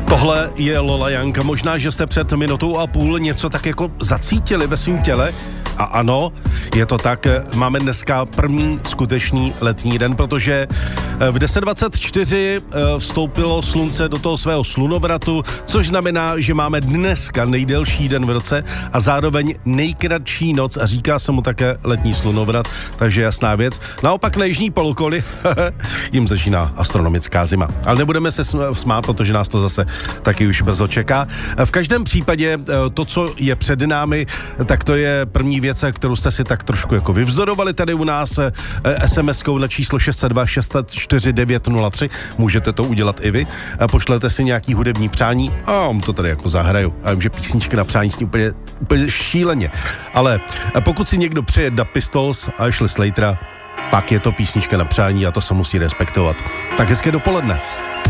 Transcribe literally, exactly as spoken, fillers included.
Tohle je Lola Young. Možná, že jste před minutou a půl něco tak jako zacítili ve svém těle. A ano, je to tak, máme dneska první skutečný letní den, protože v deset dvacet čtyři vstoupilo slunce do toho svého slunovratu, což znamená, že máme dneska nejdelší den v roce a zároveň nejkratší noc a říká se mu také letní slunovrat, takže jasná věc. Naopak na jižní polokoli jim začíná astronomická zima. Ale nebudeme se smát, protože nás to zase taky už brzo čeká. V každém případě to, co je před námi, tak to je první věc, kterou jste si tak trošku jako vyvzdorovali tady u nás es em eskou na číslo šest set dva šest set čtyři devět nula tři. Můžete to udělat i vy. Pošlete si nějaký hudební přání a vám to tady jako zahraju. A vím, že písničky na přání sní úplně, úplně šíleně. Ale pokud si někdo přeje Da Pistols a Ashley Slatera, pak je to písnička na přání a to se musí respektovat. Tak hezké dopoledne.